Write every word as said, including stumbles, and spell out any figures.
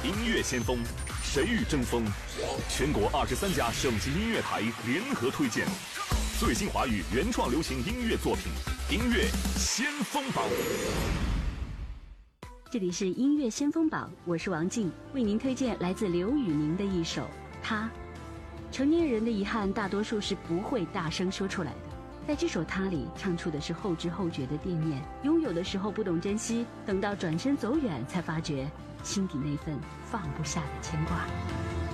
音乐先锋，谁与争锋？全国二十三家省级音乐台联合推荐最新华语原创流行音乐作品《音乐先锋榜》。 这里是音乐先锋榜，我是王静，为您推荐来自刘宇宁的一首《他》。成年人的遗憾，大多数是不会大声说出来的。在这首《他》里，唱出的是后知后觉的惦念，拥有的时候不懂珍惜，等到转身走远，才发觉心底那份放不下的牵挂。